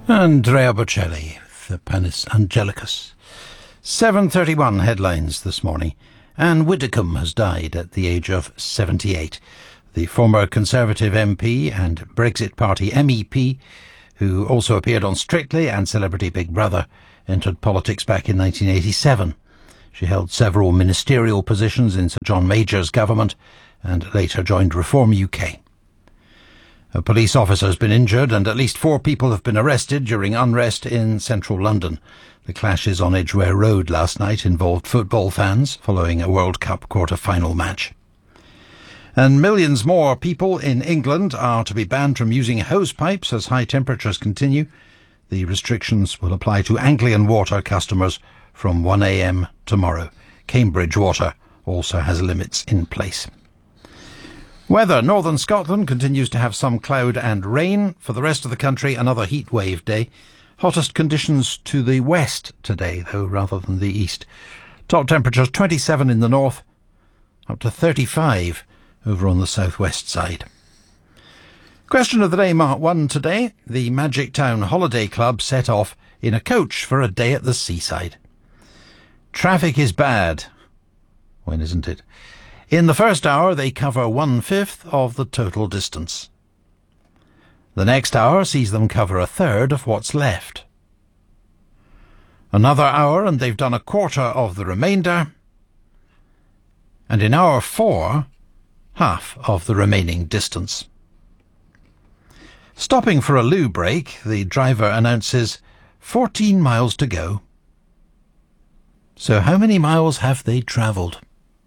Andrea Bocelli, the Panis Angelicus. 7:31 headlines this morning. Anne Widdecombe has died at the age of 78. The former Conservative MP and Brexit Party MEP, who also appeared on Strictly and Celebrity Big Brother, entered politics back in 1987. She held several ministerial positions in Sir John Major's government and later joined Reform UK. A police officer has been injured and at least 4 people have been arrested during unrest in central London. The clashes on Edgware Road last night involved football fans following a World Cup quarter-final match. And millions more people in England are to be banned from using hose pipes as high temperatures continue. The restrictions will apply to Anglian Water customers from 1 a.m. tomorrow. Cambridge Water also has limits in place. Weather. Northern Scotland continues to have some cloud and rain. For the rest of the country, another heat wave day. Hottest conditions to the west today, though, rather than the east. Top temperatures 27 in the north, up to 35 over on the southwest side. Question of the day, Mark 1 today. The Magic Town Holiday Club set off in a coach for a day at the seaside. Traffic is bad. When isn't it? In the first hour, they cover 1/5 of the total distance. The next hour sees them cover 1/3 of what's left. Another hour and they've done 1/4 of the remainder. And in hour 4, half of the remaining distance. Stopping for a loo break, the driver announces 14 miles to go. So how many miles have they travelled?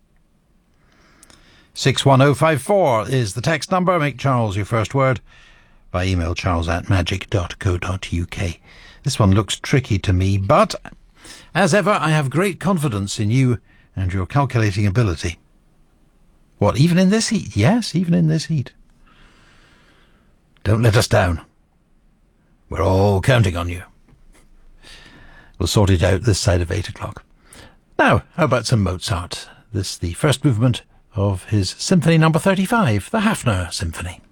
61054 is the text number. Make Charles your first word. By email, charles@magic.co.uk. This one looks tricky to me, but as ever, I have great confidence in you and your calculating ability. What, even in this heat? Yes, even in this heat. Don't let us down. We're all counting on you. We'll sort it out this side of 8 o'clock. Now, how about some Mozart? This is the first movement of his Symphony No. 35, the Hafner Symphony.